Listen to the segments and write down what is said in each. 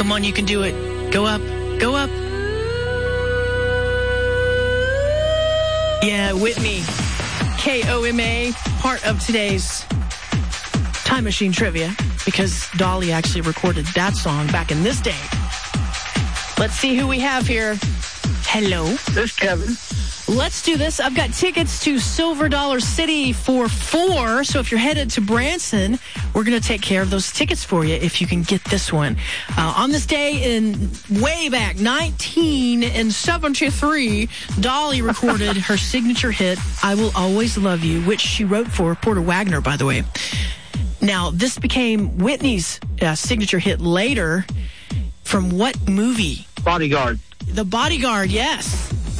Come on, you can do it. Go up. Go up. Yeah, Whitney. KOMA, part of today's Time Machine Trivia, because Dolly actually recorded that song back in this day. Let's see who we have here. Hello. This is Kevin. Let's do this. I've got tickets to Silver Dollar City for 4. So if you're headed to Branson, we're going to take care of those tickets for you if you can get this one. On this day in way back, 1973, Dolly recorded her signature hit, I Will Always Love You, which she wrote for Porter Wagoner, by the way. Now, this became Whitney's signature hit later. From what movie? Bodyguard. The Bodyguard, yes.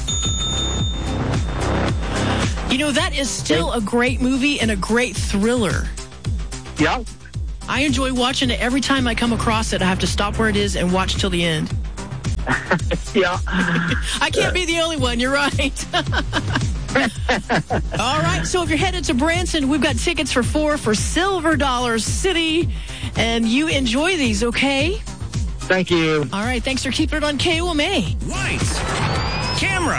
You know, that is still a great movie and a great thriller. Yeah. I enjoy watching it. Every time I come across it, I have to stop where it is and watch till the end. Yeah. I can't be the only one. You're right. All right. So if you're headed to Branson, we've got tickets for 4 for Silver Dollar City. And you enjoy these, okay? Thank you. All right. Thanks for keeping it on KOMA. Lights. Camera.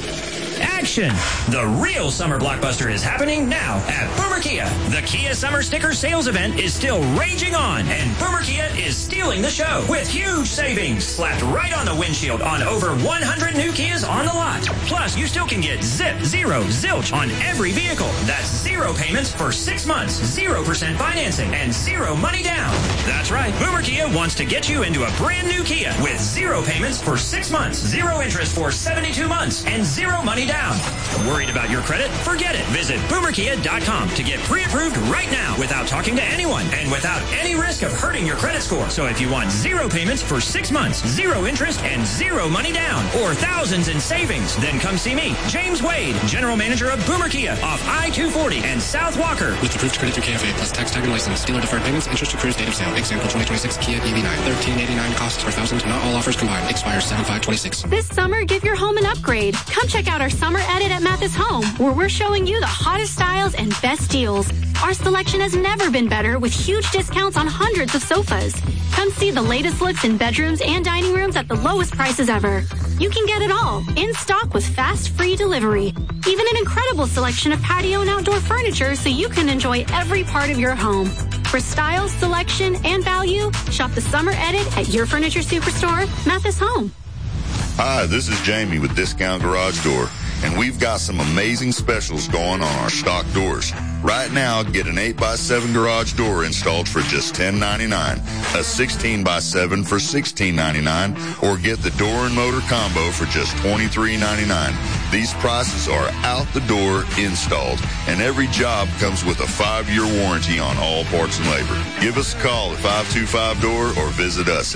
Action! The real summer blockbuster is happening now at Boomer Kia. The Kia Summer Sticker Sales Event is still raging on, and Boomer Kia is stealing the show with huge savings slapped right on the windshield on over 100 new Kias on the lot. Plus, you still can get zip, zero, zilch on every vehicle. That's 0 payments for 6 months, 0% financing, and 0 money down. That's right, Boomer Kia wants to get you into a brand new Kia with 0 payments for 6 months, 0 interest for 72 months, and 0 money down. Worried about your credit? Forget it. Visit boomerkia.com to get pre-approved right now without talking to anyone and without any risk of hurting your credit score. So if you want 0 payments for 6 months, 0 interest, and 0 money down, or thousands in savings, then come see me, James Wade, General Manager of Boomer Kia off I-240 and South Walker. With approved credit through KFA plus tax tag and license. Dealer deferred payments. Interest accrues date of sale. Example 2026 Kia EV9. $13.89 costs per thousand. Not all offers combined. Expires 7/5/26. This summer, give your home an upgrade. Come check out our summer edit at Mathis Home, where we're showing you the hottest styles and best deals. Our selection has never been better, with huge discounts on hundreds of sofas. Come see the latest looks in bedrooms and dining rooms at the lowest prices ever. You can get it all in stock with fast, free delivery. Even an incredible selection of patio and outdoor furniture so you can enjoy every part of your home. For style, selection, and value, shop the summer edit at your furniture superstore, Mathis Home. Hi, this is Jamie with Discount Garage Door, and we've got some amazing specials going on our stock doors. Right now, get an 8x7 garage door installed for just $10.99, a 16x7 for $16.99, or get the door and motor combo for just $23.99. These prices are out the door installed, and every job comes with a 5-year warranty on all parts and labor. Give us a call at 525-DOOR or visit us at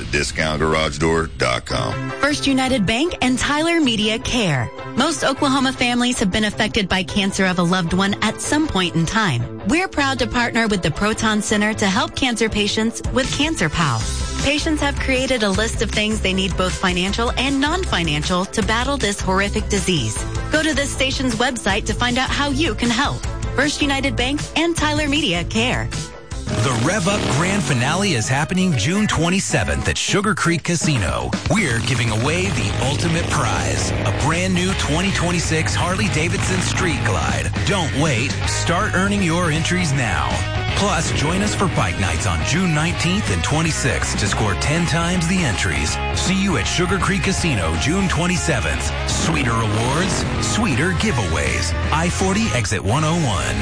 discountgaragedoor.com. First United Bank and Tyler Media Care. Most Oklahoma families have been affected by cancer of a loved one at some point in time. We're proud to partner with the Proton Center to help cancer patients with Cancer Pals. Patients have created a list of things they need, both financial and non-financial, to battle this horrific disease. Go to this station's website to find out how you can help. First United Bank and Tyler Media Care. The Rev Up Grand Finale is happening June 27th at Sugar Creek Casino. We're giving away the ultimate prize, a brand new 2026 Harley-Davidson Street Glide. Don't wait. Start earning your entries now. Plus, join us for bike nights on June 19th and 26th to score 10 times the entries. See you at Sugar Creek Casino June 27th. Sweeter rewards, sweeter giveaways. I-40 exit 101.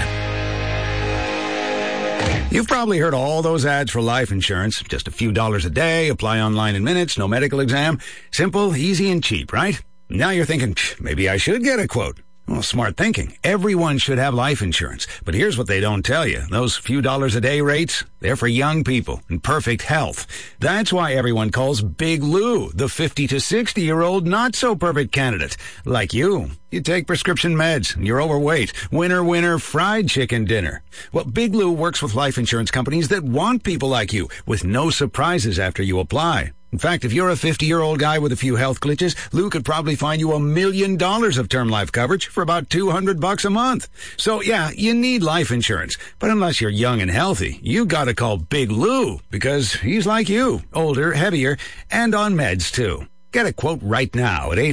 You've probably heard all those ads for life insurance. Just a few dollars a day, apply online in minutes, no medical exam. Simple, easy, and cheap, right? Now you're thinking, maybe I should get a quote. Well, smart thinking. Everyone should have life insurance. But here's what they don't tell you. Those few dollars a day rates, they're for young people in perfect health. That's why everyone calls Big Lou the 50 to 60-year-old not-so-perfect candidate. Like you. You take prescription meds, you're overweight. Winner, fried chicken dinner. Well, Big Lou works with life insurance companies that want people like you, with no surprises after you apply. In fact, if you're a 50-year-old guy with a few health glitches, Lou could probably find you $1 million of term life coverage for about $200 a month. So, yeah, you need life insurance. But unless you're young and healthy, you gotta call Big Lou because he's like you, older, heavier, and on meds too. Get a quote right now at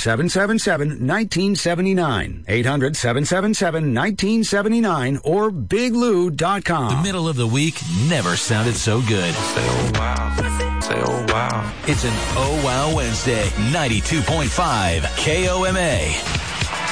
800-777-1979, 800-777-1979, or biglou.com. The middle of the week never sounded so good. Say oh wow. Say oh wow. It's an Oh Wow Wednesday, 92.5 KOMA.